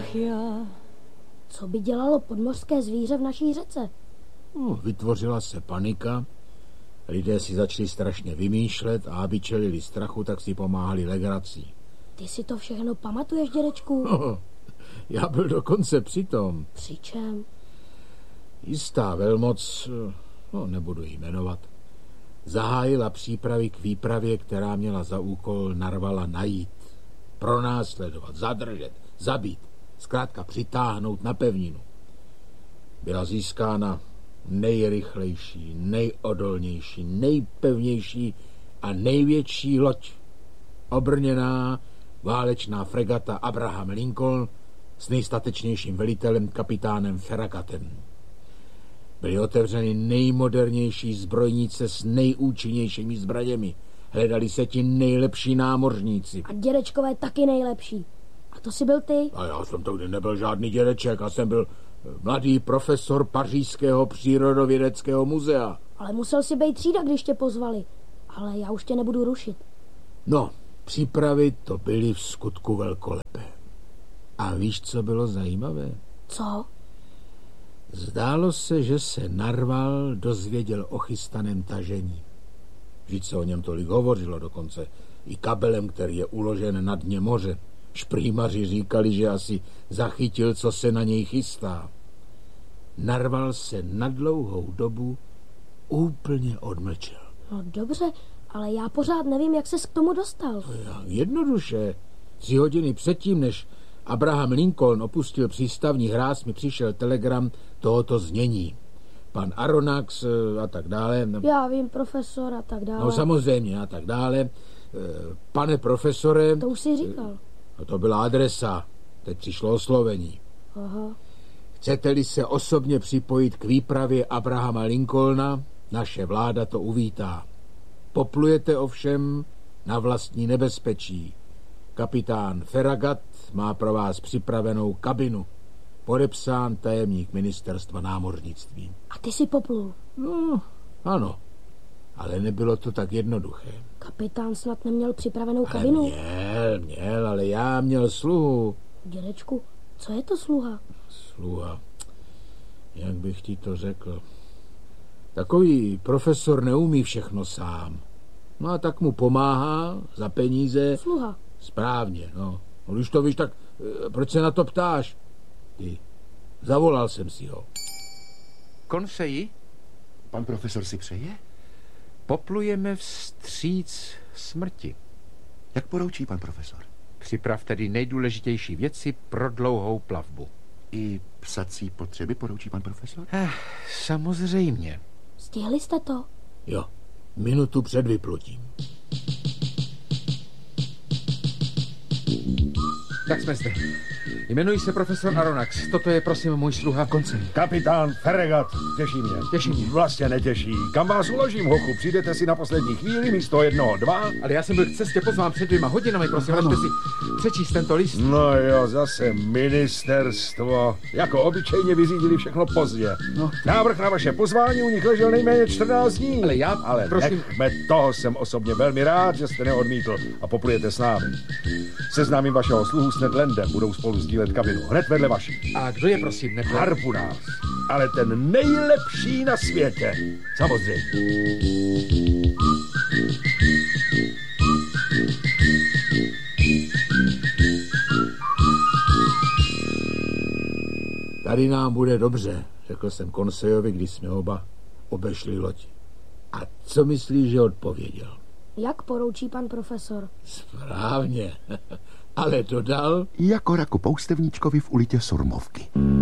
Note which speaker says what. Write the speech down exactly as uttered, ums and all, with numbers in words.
Speaker 1: Ach jo.
Speaker 2: Co by dělalo podmořské zvíře v naší řece?
Speaker 3: No, vytvořila se panika, lidé si začali strašně vymýšlet a aby čelili strachu, tak si pomáhali legrací.
Speaker 2: Ty si to všechno pamatuješ, dědečku?
Speaker 3: No, já byl dokonce přitom.
Speaker 2: Při čem?
Speaker 3: Jistá velmoc, no nebudu ji jmenovat, zahájila přípravy k výpravě, která měla za úkol Narvala najít, pronásledovat, zadržet, zabít, zkrátka přitáhnout na pevninu. Byla získána nejrychlejší, nejodolnější, nejpevnější a největší loď. Obrněná válečná fregata Abraham Lincoln s nejstatečnějším velitelem kapitánem Farragatem. Byly otevřeny nejmodernější zbrojnice s nejúčinnějšími zbraněmi. Hledali se ti nejlepší námořníci.
Speaker 2: A dědečkové taky nejlepší. A to jsi byl ty?
Speaker 3: A já jsem to kdy nebyl žádný dědeček. Já jsem byl mladý profesor Pařížského přírodovědeckého muzea.
Speaker 2: Ale musel si být třída, když tě pozvali. Ale já už tě nebudu rušit.
Speaker 3: No, přípravy to byly v skutku velkolepé. A víš, co bylo zajímavé?
Speaker 2: Co?
Speaker 3: Zdálo se, že se Narval dozvěděl o chystaném tažení. Vždyť se o něm tolik hovořilo, dokonce i kabelem, který je uložen na dně moře. Šprýmaři říkali, že asi zachytil, co se na něj chystá. Narval se na dlouhou dobu úplně odmlčel.
Speaker 2: No dobře, ale já pořád nevím, jak ses k tomu dostal.
Speaker 3: Jednoduše. Tři hodiny předtím, než Abraham Lincoln opustil přístavní hráz, mi přišel telegram tohoto znění. Pan Aronnax a tak dále.
Speaker 2: Já vím, profesor a tak dále.
Speaker 3: No samozřejmě a tak dále. Pane profesore...
Speaker 2: To už jsi říkal.
Speaker 3: No to byla adresa. Teď přišlo oslovení.
Speaker 2: Aha.
Speaker 3: Chcete-li se osobně připojit k výpravě Abrahama Lincolna, naše vláda to uvítá. Poplujete ovšem na vlastní nebezpečí. Kapitán Farragut má pro vás připravenou kabinu. Podepsán tajemník ministerstva námořnictví.
Speaker 2: A ty si poplul?
Speaker 3: No, ano. Ale nebylo to tak jednoduché.
Speaker 2: Kapitán snad neměl připravenou
Speaker 3: ale
Speaker 2: kabinu?
Speaker 3: Měl, měl, ale já měl sluhu.
Speaker 2: Dědečku, co je to sluha?
Speaker 3: Sluha. Jak bych ti to řekl? Takový profesor neumí všechno sám. No a tak mu pomáhá za peníze.
Speaker 2: Sluha.
Speaker 3: Správně, no. No když to víš, tak proč se na to ptáš? Ty, zavolal jsem si ho.
Speaker 4: Konseji?
Speaker 5: Pan profesor si přeje?
Speaker 4: Poplujeme vstříc smrti.
Speaker 5: Jak poroučí pan profesor?
Speaker 4: Připrav tedy nejdůležitější věci pro dlouhou plavbu.
Speaker 5: I psací potřeby poroučí pan profesor?
Speaker 4: Eh, samozřejmě.
Speaker 2: Stihli jste to?
Speaker 3: Jo, minutu před vyplutím.
Speaker 4: Tak jsme zde. Jmenuji se profesor Aronnax. Toto je, prosím, můj sluha Koncej.
Speaker 6: Kapitán Farragut, těší mě.
Speaker 4: Těší mě.
Speaker 6: Vlastně netěší. Kam vás uložím, hochu? Přijdete si na poslední chvíli místo jednoho dva?
Speaker 4: Ale já jsem byl k cestě pozván před dvěma hodinami, prosím, ležte si přečíst tento list.
Speaker 6: No jo, zase ministerstvo. Jako obyčejně vyřídili všechno pozdě.
Speaker 4: No.
Speaker 6: Návrh na vaše pozvání u nich ležel nejméně čtrnáct dní.
Speaker 4: Ale já,
Speaker 6: Ale
Speaker 4: prosím...
Speaker 6: nechme toho, jsem osobně velmi rád, že jste neodmítl a poplujete s námi. Seznámím vašeho sluhu s Ned Landem, budou spolu sdílet kabinu. Hned vedle vaší.
Speaker 4: A kdo je, prosím, Ned Land?
Speaker 6: Harpunář. Ale ten nejlepší na světě. Samozřejmě.
Speaker 3: Tady nám bude dobře, řekl jsem Konsejovi, když jsme oba obešli loď. A co myslíš, že odpověděl?
Speaker 2: Jak poroučí pan profesor?
Speaker 3: Správně, ale dodal...
Speaker 5: Jako raku poustevníčkovi v ulitě Surmovky.